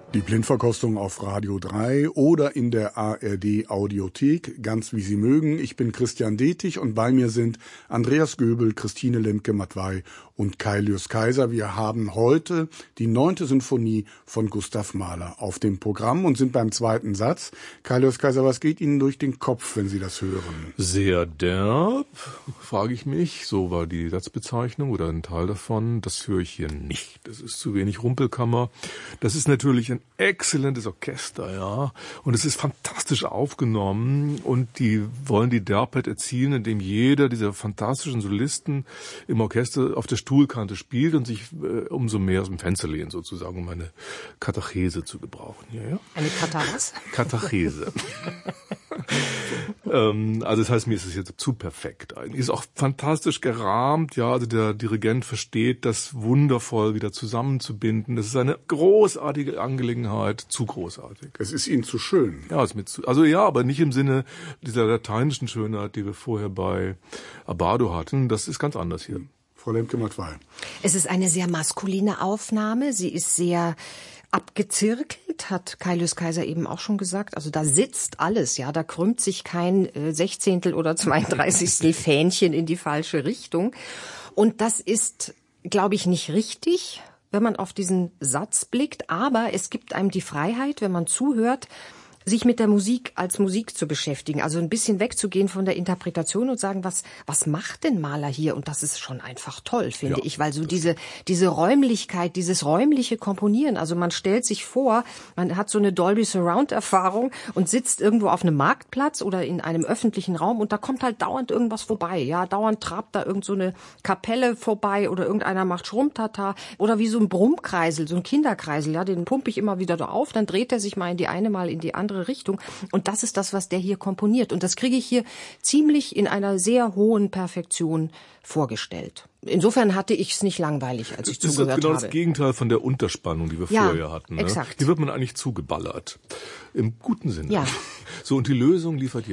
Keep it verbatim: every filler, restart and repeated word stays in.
Die Blindverkostung auf Radio drei oder in der A R D Audiothek, ganz wie Sie mögen. Ich bin Christian Detig und bei mir sind Andreas Göbel, Christine Lemke-Matwei und Kailius Kaiser. Wir haben heute die neunte Sinfonie von Gustav Mahler auf dem Programm und sind beim zweiten Satz. Kailius Kaiser, was geht Ihnen durch den Kopf, wenn Sie das hören? Sehr derb, frage ich mich. So war die Satzbezeichnung oder ein Teil davon. Das höre ich hier nicht. Das ist zu wenig Rumpelkammer. Das ist natürlich ein exzellentes Orchester, ja. Und es ist fantastisch aufgenommen und die wollen die Derbheit erzielen, indem jeder dieser fantastischen Solisten im Orchester auf der Stuhlkante spielt und sich äh, umso mehr aus dem Fenster lehnt, sozusagen, um eine Katachese zu gebrauchen. Ja, ja? Eine Kata was? Katachese. ähm, also das heißt, mir ist es jetzt zu perfekt eigentlich. Ist auch fantastisch gerahmt, ja, also der Dirigent versteht, das wundervoll wieder zusammenzubinden. Das ist eine großartige Angelegenheit, zu großartig. Es ist Ihnen zu schön. Ja, ist mir zu, also ja, aber nicht im Sinne dieser lateinischen Schönheit, die wir vorher bei Abbado hatten. Das ist ganz anders hier. Frau Lemke-Matwei. Es ist eine sehr maskuline Aufnahme. Sie ist sehr abgezirkelt, hat Kailius Kaiser eben auch schon gesagt. Also da sitzt alles, ja. Da krümmt sich kein äh, Sechzehntel oder zweiunddreißigstel Fähnchen in die falsche Richtung. Und das ist, glaube ich, nicht richtig, wenn man auf diesen Satz blickt. Aber es gibt einem die Freiheit, wenn man zuhört, sich mit der Musik als Musik zu beschäftigen, also ein bisschen wegzugehen von der Interpretation und sagen, was was macht denn Mahler hier? Und das ist schon einfach toll, finde ja, ich, weil so diese diese Räumlichkeit, dieses räumliche Komponieren, also man stellt sich vor, man hat so eine Dolby Surround Erfahrung und sitzt irgendwo auf einem Marktplatz oder in einem öffentlichen Raum und da kommt halt dauernd irgendwas vorbei, ja, dauernd trabt da irgend so eine Kapelle vorbei oder irgendeiner macht Schrummtata oder wie so ein Brummkreisel, so ein Kinderkreisel, ja, den pumpe ich immer wieder da auf, dann dreht er sich mal in die eine, mal in die andere Richtung. Und das ist das, was der hier komponiert. Und das kriege ich hier ziemlich in einer sehr hohen Perfektion vorgestellt. Insofern hatte ich es nicht langweilig, als ich das zugehört habe. Das ist genau habe. Das Gegenteil von der Unterspannung, die wir ja, vorher hatten. Ne? Exakt. Hier wird man eigentlich zugeballert. Im guten Sinne. Ja. So, und die Lösung liefert